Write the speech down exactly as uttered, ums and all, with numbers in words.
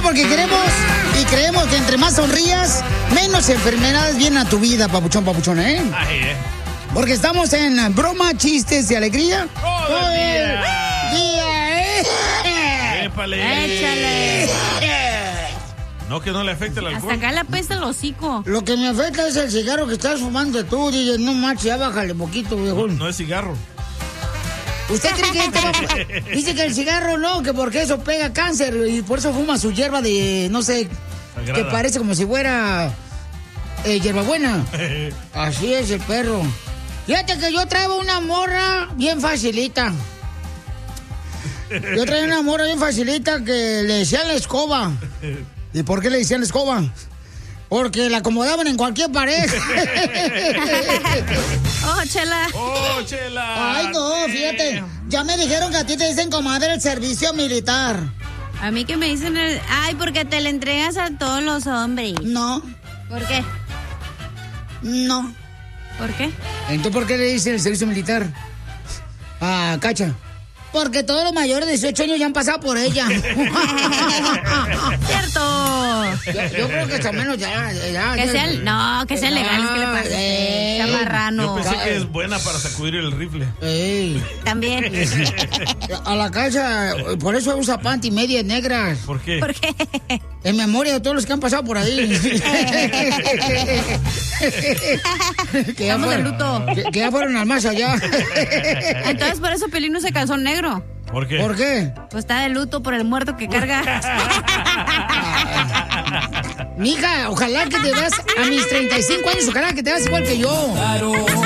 porque queremos y creemos que entre más sonrías, menos enfermedades vienen a tu vida, papuchón, papuchón, ¿eh? Ay, eh. Porque estamos en broma, chistes y alegría. Todo el día. Día, ¿eh? Épale. Échale. No, que no le afecte el alcohol. Hasta acá le apesta el hocico. Lo que me afecta es el cigarro que estás fumando tú, D J. No manches, ya bájale poquito, viejo. No, no es cigarro. ¿Usted cree que este va- dice que el cigarro no, que porque eso pega cáncer y por eso fuma su hierba de, no sé, Sagrada. que parece como si fuera eh, hierbabuena? Así es el perro. Fíjate que yo traigo una morra bien facilita. Yo traía una morra bien facilita que le decían la escoba. ¿Y por qué le decían la escoba? Porque la acomodaban en cualquier pared. Oh, Chela. ¡Oh, Chela! Ay, no, fíjate. Ya me dijeron que a ti te dicen comadre el servicio militar. A mí que me dicen el... Ay, porque te le entregas a todos los hombres. No, ¿Por qué? no. ¿Por qué? Entonces, ¿por qué le dicen el servicio militar? Ah, Cacha. Porque todos los mayores de dieciocho años ya han pasado por ella. ¡Cierto! Yo, yo creo que hasta menos ya... ya Que ya- sea... No, que sea legal. ¿Qué le pasa? Ey. Sea Yo marrano. pensé que es buena para sacudir el rifle. Ey. También. A la casa, por eso usa panty medias negras. ¿Por qué? ¿Por qué? En memoria de todos los que han pasado por ahí. que, ya Estamos de fueron, luto. que, que ya fueron al más allá. Entonces, por eso Pelín no se calzó negro. ¿Por qué? ¿Por qué? Pues está de luto por el muerto que carga. Mija, ojalá que te veas a mis treinta y cinco años, ojalá que te veas igual que yo.